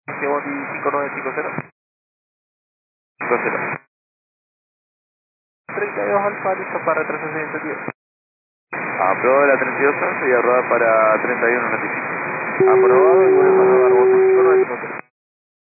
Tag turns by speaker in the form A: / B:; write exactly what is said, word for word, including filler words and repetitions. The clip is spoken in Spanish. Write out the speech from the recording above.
A: Bondi cinco nueve cinco cero. cinco cero. treinta y dos Alfa, listo para retraso ciento diez.
B: Aprobado la treinta y dos once y a rodar para treinta y uno noventa y cinco.
A: Aprobado y vuelve a rodar Bondi cinco nueve cinco cero.